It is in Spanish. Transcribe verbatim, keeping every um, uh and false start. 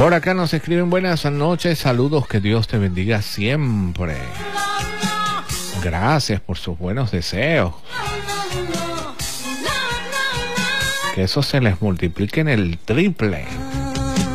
Por acá nos escriben buenas noches, saludos, que Dios te bendiga siempre. Gracias por sus buenos deseos. Que eso se les multiplique en el triple.